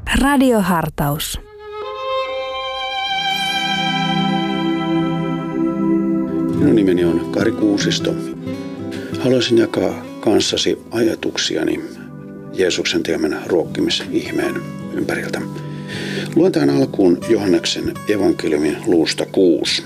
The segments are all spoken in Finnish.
Radiohartaus. Minun nimeni on Kari Kuusisto. Haluaisin jakaa kanssasi ajatuksiani Jeesuksen tekemän ruokkimisihmeen ympäriltä. Luen tähän alkuun Johanneksen evankeliumin luvusta 6.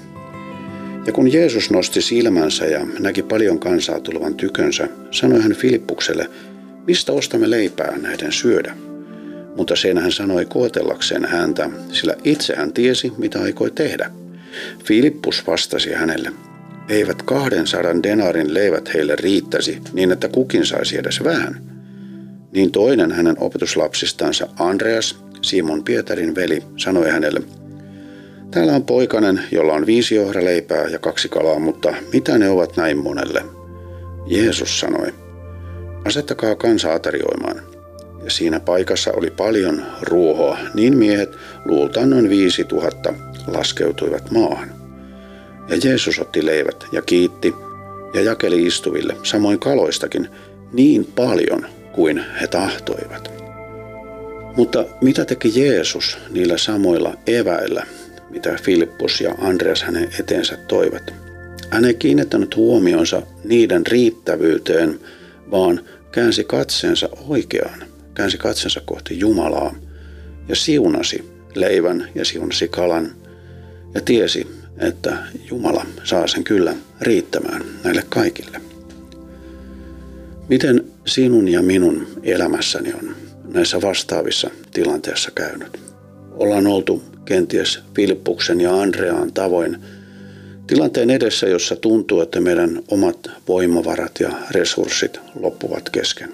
Ja kun Jeesus nosti silmänsä ja näki paljon kansaa tulevan tykönsä, sanoi hän Filippukselle, mistä ostamme leipää näiden syödä? Mutta sen hän sanoi koetellakseen häntä, sillä itse hän tiesi, mitä aikoi tehdä. Filippus vastasi hänelle, eivät 200 denaarin leivät heille riittäisi niin, että kukin saisi edes vähän. Niin toinen hänen opetuslapsistansa Andreas, Simon Pietarin veli, sanoi hänelle, täällä on poikanen, jolla on 5 ohraleipää ja 2 kalaa, mutta mitä ne ovat näin monelle? Jeesus sanoi, asettakaa kansa aterioimaan. Ja siinä paikassa oli paljon ruohoa, niin miehet luultaan noin 5000 laskeutuivat maahan. Ja Jeesus otti leivät ja kiitti ja jakeli istuville, samoin kaloistakin, niin paljon kuin he tahtoivat. Mutta mitä teki Jeesus niillä samoilla eväillä, mitä Filippus ja Andreas hänen eteensä toivat? Hän ei kiinnittänyt huomionsa niiden riittävyyteen, vaan käänsi katseensa oikeaan, käänsi katseensa kohti Jumalaa ja siunasi leivän ja siunasi kalan ja tiesi, että Jumala saa sen kyllä riittämään näille kaikille. Miten sinun ja minun elämässäni on näissä vastaavissa tilanteissa käynyt? Ollaan oltu kenties Filippuksen ja Andreaan tavoin tilanteen edessä, jossa tuntuu, että meidän omat voimavarat ja resurssit loppuvat kesken.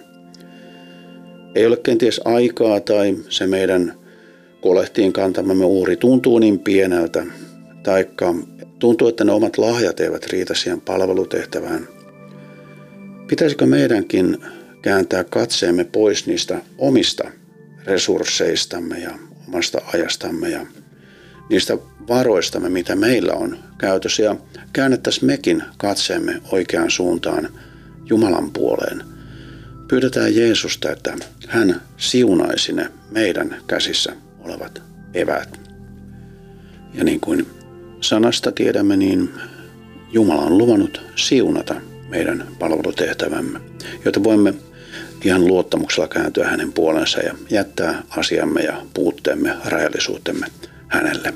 Ei ole kenties aikaa tai se meidän kolehtiin kantamamme uhri tuntuu niin pieneltä, taikka tuntuu, että ne omat lahjat eivät riitä siihen palvelutehtävään. Pitäisikö meidänkin kääntää katseemme pois niistä omista resursseistamme ja omasta ajastamme ja niistä varoistamme, mitä meillä on käytössä, ja käännettäisiin mekin katseemme oikeaan suuntaan Jumalan puoleen. Pyydetään Jeesusta, että hän siunaisi ne meidän käsissä olevat eväät. Ja niin kuin sanasta tiedämme, niin Jumala on luvannut siunata meidän palvelutehtävämme, jotta voimme ihan luottamuksella kääntyä hänen puolensa ja jättää asiamme ja puutteemme, rajallisuutemme hänelle.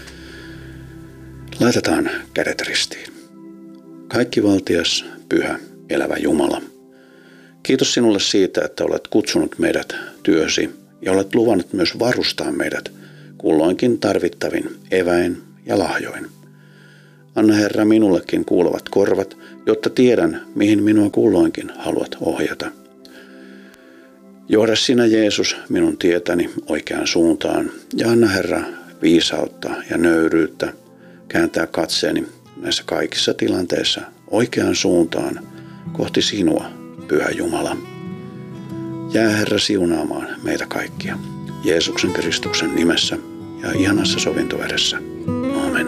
Laitetaan kädet ristiin. Kaikkivaltias, pyhä, elävä Jumala. Kiitos sinulle siitä, että olet kutsunut meidät työsi ja olet luvannut myös varustaa meidät kulloinkin tarvittavin eväin ja lahjoin. Anna Herra minullekin kuuluvat korvat, jotta tiedän, mihin minua kulloinkin haluat ohjata. Johda sinä Jeesus minun tietäni oikeaan suuntaan ja anna Herra viisautta ja nöyryyttä kääntää katseeni näissä kaikissa tilanteissa oikeaan suuntaan kohti sinua, Pyhä Jumala. Jää Herra siunaamaan meitä kaikkia. Jeesuksen Kristuksen nimessä ja ihanassa sovintovedessä. Aamen.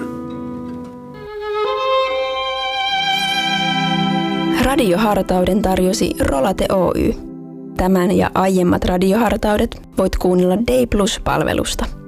Radiohartauden tarjosi Rolate Oy. Tämän ja aiemmat radiohartaudet voit kuunnella Day Plus-palvelusta.